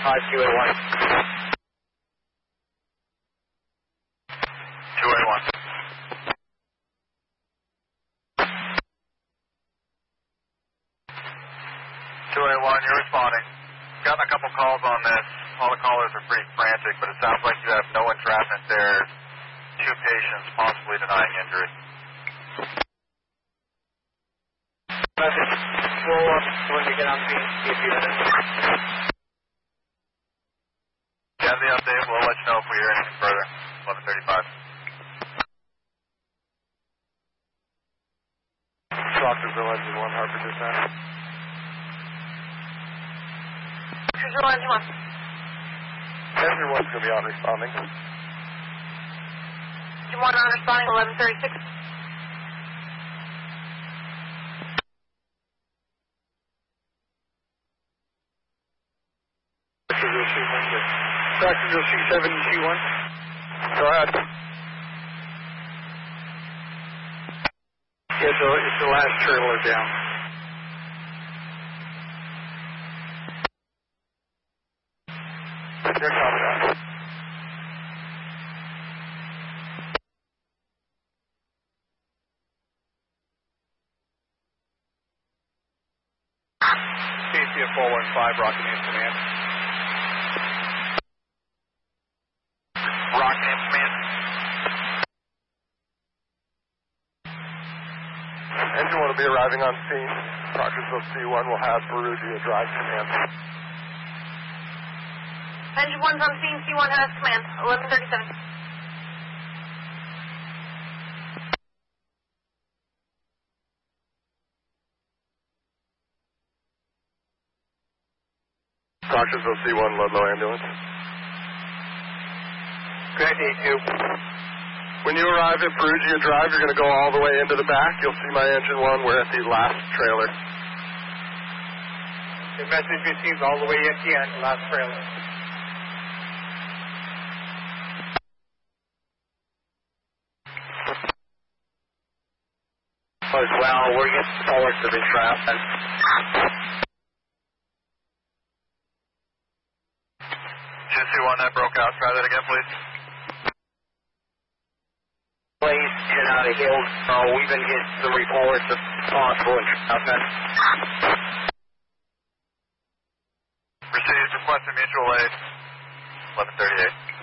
281. 281. 281, you're responding. Gotten a couple calls on this. All the callers are pretty frantic, but it sounds like you have no entrapment there. 2 patients possibly denying injury. Message. We'll when we get on scene, see if you have it. Yeah, the update. We'll let you know if we hear anything further. 11:35. Rockville Engine 1, Harper dispatch. Engine 1, 1. Engine 1's going to be on responding. Engine 1 on responding, 11:36. Jacksonville C7 C1. Go ahead. Yeah, it's the last trailer down. Here, copy that. KCF 415, Rocket News Command. Rocket News Command. Engine 1 will be arriving on scene. Rockville C1 will have Perugia Drive command. Engine 1's on scene, C1 has command, 11:37. Rockville C1, Ludlow ambulance. Grand 82. When you arrive at Perugia Drive, you're going to go all the way into the back. You'll see my Engine 1. We're at the last trailer. The message received all the way at the end, last trailer. As well, we're getting reports of entrapment. One that broke out. Try that again, please. Please get out of Hills. We've been getting some reports of possible entrapment. Received. Requesting mutual aid. 11:38.